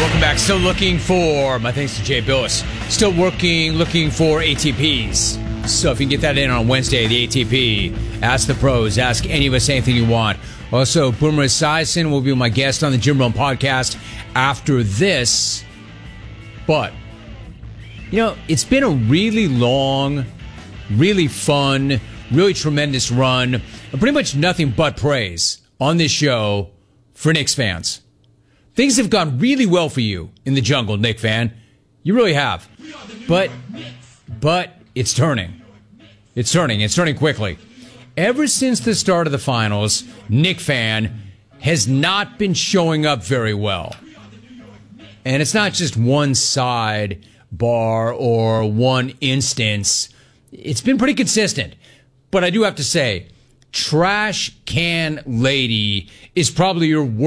welcome back. Still looking for, my thanks to Jay Billis, still looking for ATPs. So if you can get that in on Wednesday, the ATP, ask the pros, ask any of us anything you want. Also, Boomer Esiason will be my guest on the Jim Rome podcast after this. But, you know, it's been a really long, really fun, really tremendous run, and pretty much nothing but praise on this show for Knicks fans. Things have gone really well for you in the jungle, Knicks fan. You really have. But it's turning. It's turning quickly. Ever since the start of the finals, Knicks fan has not been showing up very well. And it's not just one side bar or one instance. It's been pretty consistent. But I do have to say, Trash Can Lady is probably your worst